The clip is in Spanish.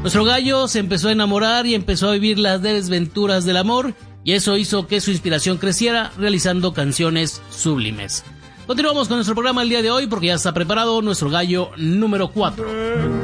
Nuestro gallo se empezó a enamorar y empezó a vivir las desventuras del amor, y eso hizo que su inspiración creciera, realizando canciones sublimes. Continuamos con nuestro programa el día de hoy porque ya está preparado nuestro gallo número 4.